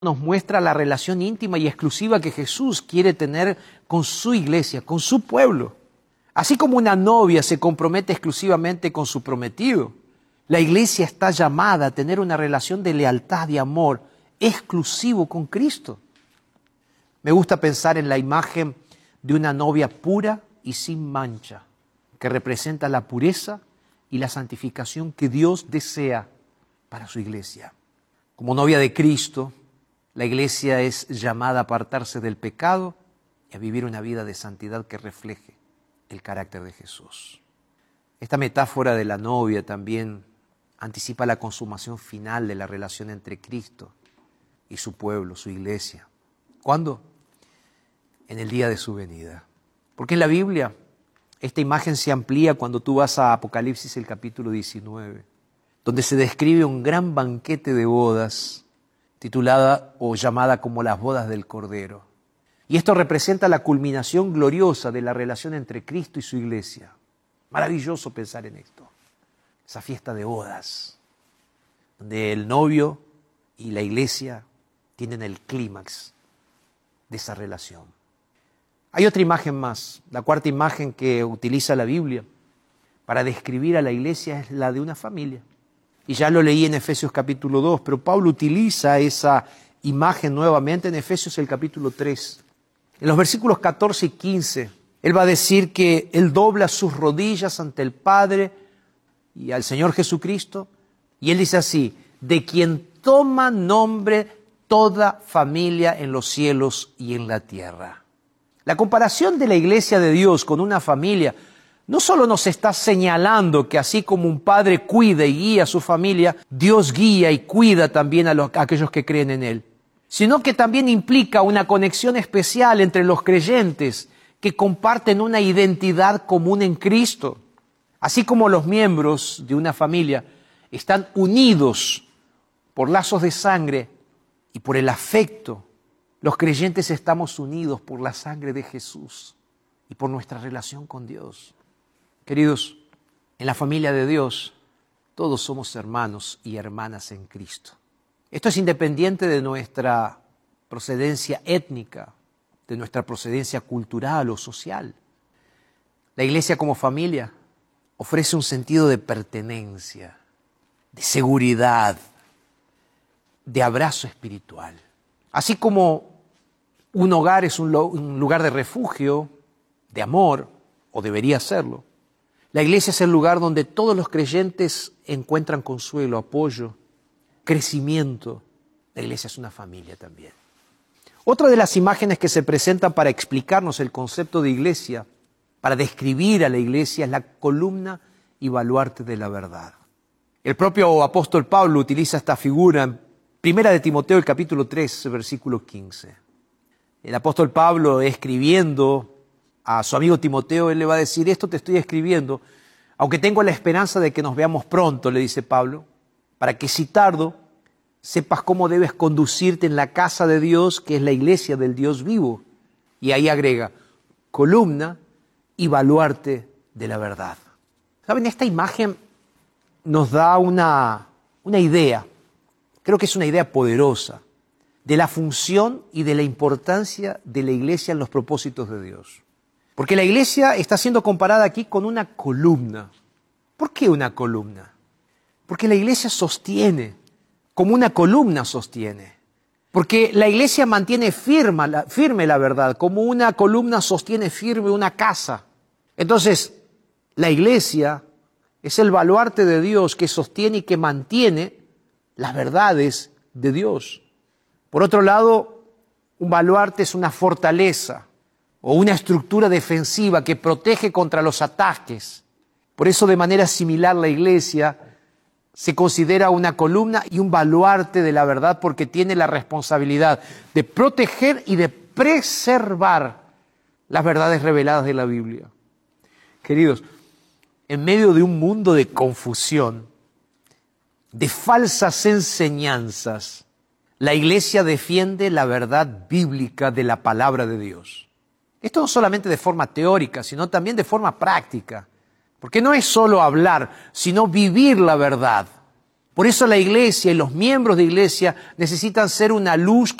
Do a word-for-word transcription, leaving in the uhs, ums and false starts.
nos muestra la relación íntima y exclusiva que Jesús quiere tener con su iglesia, con su pueblo. Así como una novia se compromete exclusivamente con su prometido, la iglesia está llamada a tener una relación de lealtad y amor exclusivo con Cristo. Me gusta pensar en la imagen de una novia pura y sin mancha, que representa la pureza y la santificación que Dios desea para su iglesia. Como novia de Cristo, la iglesia es llamada a apartarse del pecado y a vivir una vida de santidad que refleje el carácter de Jesús. Esta metáfora de la novia también anticipa la consumación final de la relación entre Cristo y su pueblo, su iglesia. ¿Cuándo? En el día de su venida. Porque en la Biblia esta imagen se amplía cuando tú vas a Apocalipsis, el capítulo diecinueve, donde se describe un gran banquete de bodas titulada o llamada como las bodas del Cordero. Y esto representa la culminación gloriosa de la relación entre Cristo y su iglesia. Maravilloso pensar en esto. Esa fiesta de bodas, donde el novio y la iglesia tienen el clímax de esa relación. Hay otra imagen más, la cuarta imagen que utiliza la Biblia para describir a la iglesia es la de una familia. Y ya lo leí en Efesios capítulo dos, pero Pablo utiliza esa imagen nuevamente en Efesios el capítulo tres. En los versículos catorce y quince, él va a decir que él dobla sus rodillas ante el Padre y al Señor Jesucristo, y él dice así: de quien toma nombre toda familia en los cielos y en la tierra. La comparación de la iglesia de Dios con una familia no solo nos está señalando que así como un padre cuida y guía a su familia, Dios guía y cuida también a, los, a aquellos que creen en Él, sino que también implica una conexión especial entre los creyentes que comparten una identidad común en Cristo. Así como los miembros de una familia están unidos por lazos de sangre y por el afecto, los creyentes estamos unidos por la sangre de Jesús y por nuestra relación con Dios. Queridos, en la familia de Dios todos somos hermanos y hermanas en Cristo. Esto es independiente de nuestra procedencia étnica, de nuestra procedencia cultural o social. La iglesia como familia ofrece un sentido de pertenencia, de seguridad, de abrazo espiritual. Así como un hogar es un, lo, un lugar de refugio, de amor, o debería serlo, la iglesia es el lugar donde todos los creyentes encuentran consuelo, apoyo, crecimiento. La iglesia es una familia también. Otra de las imágenes que se presentan para explicarnos el concepto de iglesia, para describir a la iglesia, es la columna y baluarte de la verdad. El propio apóstol Pablo utiliza esta figura en Primera de Timoteo, el capítulo tres, versículo quince. El apóstol Pablo, escribiendo a su amigo Timoteo, él le va a decir: esto te estoy escribiendo, aunque tengo la esperanza de que nos veamos pronto, le dice Pablo, para que si tardo, sepas cómo debes conducirte en la casa de Dios, que es la iglesia del Dios vivo. Y ahí agrega, columna y baluarte de la verdad. ¿Saben? Esta imagen nos da una, una idea, creo que es una idea poderosa, de la función y de la importancia de la iglesia en los propósitos de Dios. Porque la iglesia está siendo comparada aquí con una columna. ¿Por qué una columna? Porque la iglesia sostiene, como una columna sostiene. Porque la iglesia mantiene firme la, firme la verdad, como una columna sostiene firme una casa. Entonces, la iglesia es el baluarte de Dios que sostiene y que mantiene las verdades de Dios. Por otro lado, un baluarte es una fortaleza o una estructura defensiva que protege contra los ataques. Por eso, de manera similar, la iglesia se considera una columna y un baluarte de la verdad, porque tiene la responsabilidad de proteger y de preservar las verdades reveladas de la Biblia. Queridos, en medio de un mundo de confusión, de falsas enseñanzas, la iglesia defiende la verdad bíblica de la palabra de Dios. Esto no solamente de forma teórica, sino también de forma práctica. Porque no es solo hablar, sino vivir la verdad. Por eso la iglesia y los miembros de iglesia necesitan ser una luz